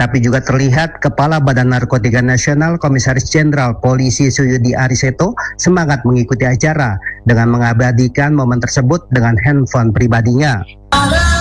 tapi juga terlihat Kepala Badan Narkotika Nasional Komisaris Jenderal Polisi Suyudi Ariseto semangat mengikuti acara dengan mengabadikan momen tersebut dengan handphone pribadinya.